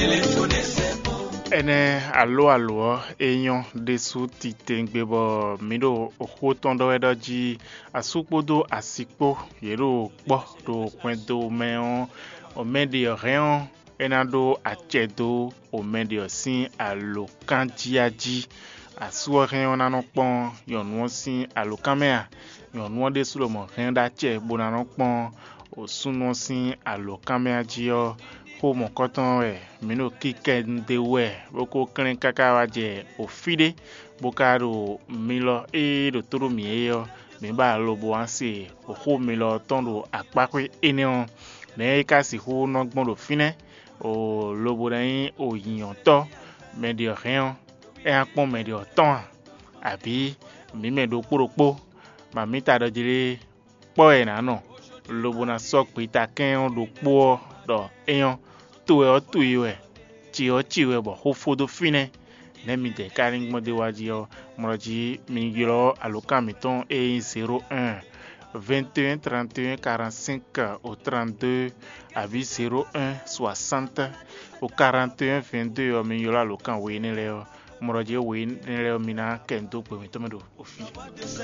ene alo eyon desu titengbebo mido ohotondo edoji asukpodo asikpo yero po do kwendo meon omedio reon enado achedo omedio sin alokanjiaji asuo reon nanopon yonwo sin alokamea yonwo desu lo mo renda che bonanopon osuno sin alokamea jio mo koton we mino kiken de we boko kren kaka waje ofide bokaro milo do toro mieyo me ba lobo anse o milo tondo apakwe eneon ne kasi ho no gbon do fine o lobo dayin o yiyan to medio reon e apon medio ton abi mi medo poropo ma mita do jire po e na no lobo na sok pe ta ken do po do eyon tuwe chiwe bo hofodo fine nemi de karing mode wajio moji mingiro alokamiton e01 21 31 45 au 32 abi 01 60 au 41 22 mingiro alokan we ne leo moji we ne leo mina kendo pe mitomedo ofi